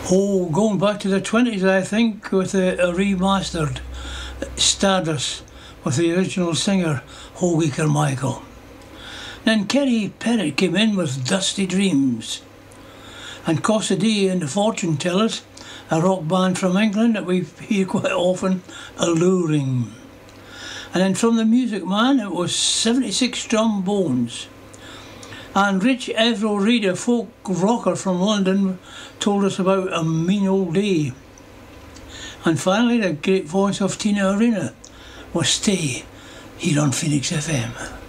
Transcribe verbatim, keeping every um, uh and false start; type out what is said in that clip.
Oh, going back to the twenties, I think, with a, a remastered Stardust with the original singer, Hoagy Carmichael. Then Kerry Perrett came in with Dusty Dreams. And Cossadee and the Fortune Tellers, a rock band from England that we hear quite often, Alluring. And then from the Music Man, it was seventy-six Trombones. And Rich Evro Reid, a folk rocker from London, told us about A Mean Old Day. And finally, the great voice of Tina Arena was Stay, here on Phoenix F M.